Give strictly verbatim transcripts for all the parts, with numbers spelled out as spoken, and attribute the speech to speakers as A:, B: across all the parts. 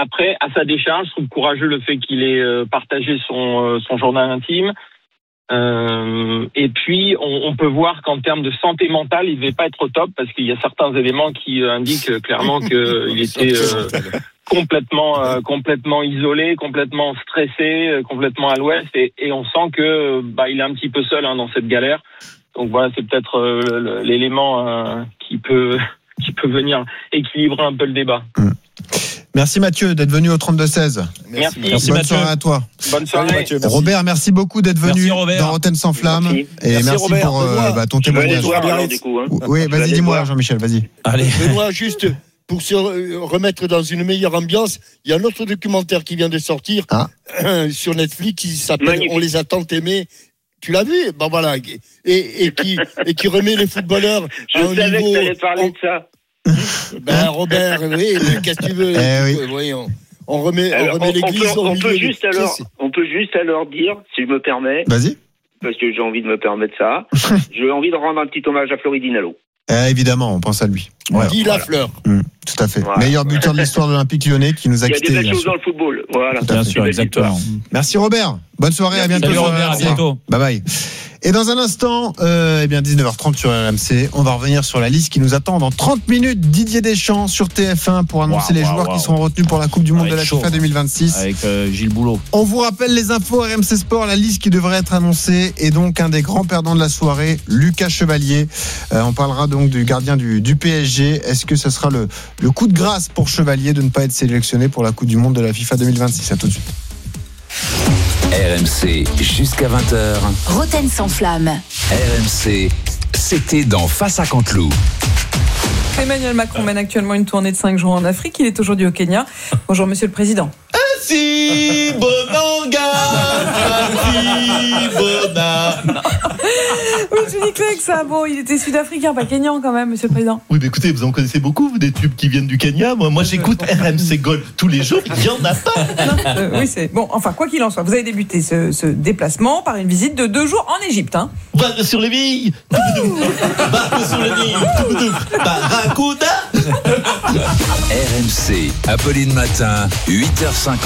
A: après, à sa décharge, je trouve courageux le fait qu'il ait euh, partagé son, euh, son journal intime. Euh, et puis, on, on peut voir qu'en termes de santé mentale, il ne devait pas être au top parce qu'il y a certains éléments qui euh, indiquent clairement qu'il était euh, complètement, euh, complètement isolé, complètement stressé, euh, complètement à l'ouest. Et, et on sent que bah, il est un petit peu seul hein, dans cette galère. Donc voilà, c'est peut-être euh, l'élément euh, qui peut qui peut venir équilibrer un peu le débat.
B: Mmh. Merci Mathieu d'être venu au trente-deux seize.
A: Merci.
B: Merci Bonne Mathieu. Soirée à toi.
A: Bonne soirée.
B: Salut, Mathieu, merci. Robert, merci beaucoup d'être venu merci, dans Rotten sans flamme. Merci. Et merci, merci Robert, pour euh, bah, ton témoignage.
C: Alors, du coup, hein.
B: Oui, vas-y, dis-moi voir. Jean-Michel, vas-y.
D: Allez. Benoît, juste pour se remettre dans une meilleure ambiance, il y a un autre documentaire qui vient de sortir ah. sur Netflix qui s'appelle Magnifique. On les a tant aimés. Tu l'as vu? Bon voilà, et, et qui et qui remet les footballeurs
C: Je à un savais niveau. Que tu allais parler on... de ça.
D: Ben Robert, oui, mais qu'est-ce que tu veux?
B: Eh oui.
D: Oui, on, on remet,
C: alors,
D: on remet
C: on,
D: l'église
C: on peut,
D: au
C: on
D: milieu.
C: peut juste alors, on peut juste alors dire, si je me permets.
B: Vas-y.
C: Parce que j'ai envie de me permettre ça. J'ai envie de rendre un petit hommage à Floridine Allo.
B: Eh, évidemment, on pense à lui.
D: Ouais, Guy voilà. Lafleur.
B: Mmh, tout à fait. Voilà. Meilleur buteur de l'histoire de l'Olympique Lyonnais qui nous a quittés.
C: Il y a des belles choses dans le football. Voilà.
D: Bien sûr, exactement.
B: Merci Robert. Bonne soirée,
D: Merci.
B: à bientôt.
D: Salut Robert, à bientôt.
B: Bye bye. Et dans un instant, euh, eh bien dix-neuf heures trente sur R M C, on va revenir sur la liste qui nous attend dans trente minutes. Didier Deschamps sur T F un pour annoncer wow, les wow, joueurs wow. qui seront retenus pour la Coupe du Monde avec de la chaud. FIFA deux mille vingt-six.
D: Avec euh, Gilles Boulot.
B: On vous rappelle les infos R M C Sport, la liste qui devrait être annoncée et donc un des grands perdants de la soirée, Lucas Chevalier. Euh, on parlera donc du gardien du, du P S G. Est-ce que ce sera le, le coup de grâce pour Chevalier de ne pas être sélectionné pour la Coupe du Monde de la FIFA deux mille vingt-six? À tout de suite.
E: R M C jusqu'à vingt heures.
F: Rotten sans flamme.
E: R M C, c'était dans Face à Canteloup.
G: Emmanuel Macron mène actuellement une tournée de cinq jours en Afrique. Il est aujourd'hui au Kenya. Bonjour Monsieur le Président.
H: Si Bonanga, si Bona.
G: Oui, je dis que ça. Bon, il était sud-africain, pas kenyan quand même, Monsieur le Président.
H: Oui, mais écoutez, vous en connaissez beaucoup, vous, des tubes qui viennent du Kenya. Moi, moi j'écoute R M C Gold tous les jours. Il y en a pas.
G: Non, euh, oui, c'est bon. Enfin, quoi qu'il en soit, vous avez débuté ce, ce déplacement par une visite de deux jours en Égypte. Hein.
H: Barre sur les billes. Barre sur les billes. Barracuda.
E: R M C, Apolline Matin, huit heures cinquante.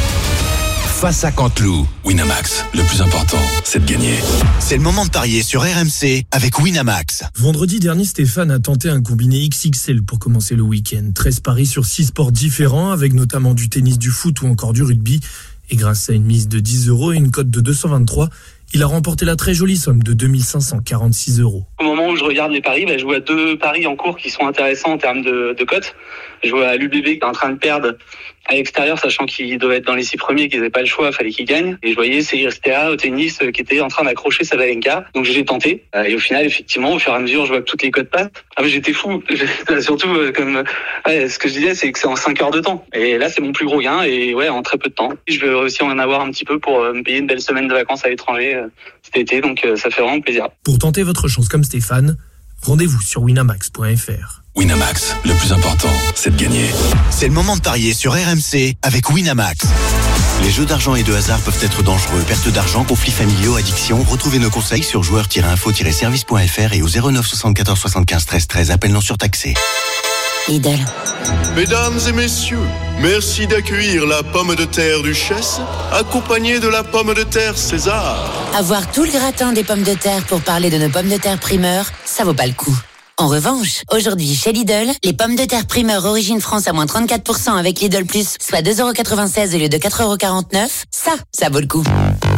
E: Face à Canteloup. Winamax, le plus important, c'est de gagner.
I: C'est le moment de parier sur R M C avec Winamax.
J: Vendredi dernier, Stéphane a tenté un combiné X X L pour commencer le week-end. treize paris sur six sports différents, avec notamment du tennis, du foot ou encore du rugby. Et grâce à une mise de dix euros et une cote de deux cent vingt-trois, il a remporté la très jolie somme de deux mille cinq cent quarante-six euros.
K: Au moment où je regarde les paris, bah, je vois deux paris en cours qui sont intéressants en termes de, de cotes. Je vois l'U B B qui est en train de perdre à l'extérieur, sachant qu'il doit être dans les six premiers, qu'ils n'avaient pas le choix, il fallait qu'il gagne. Et je voyais Sérieristea au tennis qui était en train d'accrocher Sabalenka. Donc j'ai tenté. Et au final, effectivement, au fur et à mesure, je vois que toutes les cotes passent. Ah, mais j'étais fou. Surtout, comme ouais, ce que je disais, c'est que c'est en cinq heures de temps. Et là, c'est mon plus gros gain. Et ouais, en très peu de temps. Je vais aussi en avoir un petit peu pour me payer une belle semaine de vacances à l'étranger cet été. Donc ça fait vraiment plaisir.
J: Pour tenter votre chance comme Stéphane, rendez-vous sur winamax point f r.
E: Winamax, le plus important, c'est de gagner.
I: C'est le moment de parier sur R M C avec Winamax. Les jeux d'argent et de hasard peuvent être dangereux. Perte d'argent, conflits familiaux, addiction. Retrouvez nos conseils sur joueurs tiret info tiret service point f r et au zéro neuf soixante-quatorze soixante-quinze treize treize. Appel non surtaxé.
F: Lidl.
L: Mesdames et messieurs, merci d'accueillir la pomme de terre Duchesse, accompagnée de la pomme de terre César.
F: Avoir tout le gratin des pommes de terre pour parler de nos pommes de terre primeur, ça vaut pas le coup. En revanche, aujourd'hui chez Lidl, les pommes de terre primeur origine France à moins trente-quatre pour cent avec Lidl Plus, soit deux euros quatre-vingt-seize au lieu de quatre euros quarante-neuf, ça, ça vaut le coup.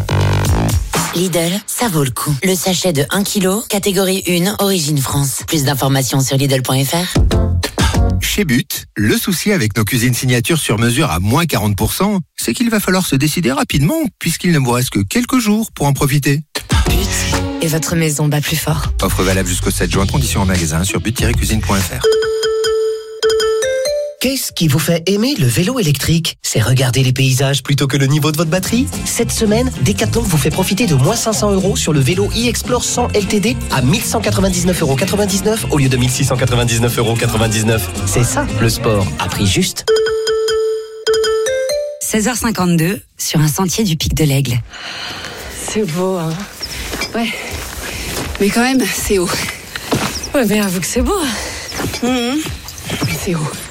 F: Lidl, ça vaut le coup. Le sachet de un kilo, catégorie un, origine France. Plus d'informations sur Lidl point f r.
I: Chez But, le souci avec nos cuisines signatures sur mesure à moins quarante pour cent, c'est qu'il va falloir se décider rapidement, puisqu'il ne vous reste que quelques jours pour en profiter.
F: But, et votre maison bat plus fort.
I: Offre valable jusqu'au sept juin, conditions en magasin sur but tiret cuisine point f r.
M: Qu'est-ce qui vous fait aimer le vélo électrique? C'est regarder les paysages plutôt que le niveau de votre batterie? Cette semaine, Decathlon vous fait profiter de moins cinq cents euros sur le vélo e-Explore cent L T D à mille cent quatre-vingt-dix-neuf euros quatre-vingt-dix-neuf au lieu de mille six cent quatre-vingt-dix-neuf euros quatre-vingt-dix-neuf. C'est ça, le sport, à prix juste.
F: seize heures cinquante-deux, sur un sentier du Pic de l'Aigle.
N: C'est beau, hein? Ouais. Mais quand même, c'est haut. Ouais, mais avoue que c'est beau. Mmh. C'est haut.